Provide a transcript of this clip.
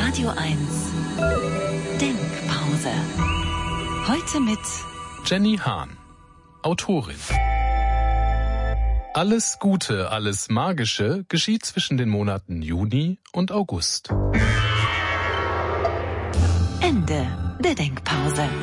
Radio 1 Denkpause. Heute mit Jenny Hahn, Autorin. Alles Gute, alles Magische geschieht zwischen den Monaten Juni und August. Ende der Denkpause.